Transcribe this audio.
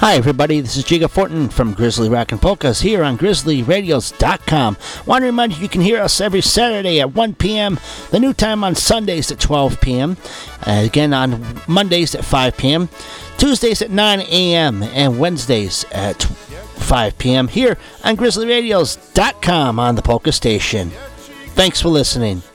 Hi, everybody. This is Jiga Fortin from Grizzly Rock and Polkas here on GrizzlyRadios.com. Want to remind you can hear us every Saturday at 1 p.m., the new time on Sundays at 12 p.m., again on Mondays at 5 p.m., Tuesdays at 9 a.m., and Wednesdays at 5 p.m. here on GrizzlyRadios.com on the Polka Station. Thanks for listening.